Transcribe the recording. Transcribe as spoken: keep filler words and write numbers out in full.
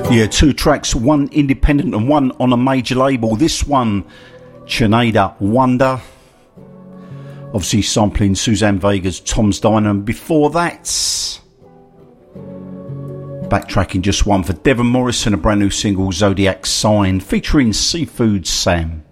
Yeah, two tracks, one independent and one on a major label. This one, Chineda Wonder, obviously sampling Suzanne Vega's Tom's Diner, and before that, backtracking just one for Devon Morrison, a brand new single, Zodiac Sign, featuring Seafood Sam.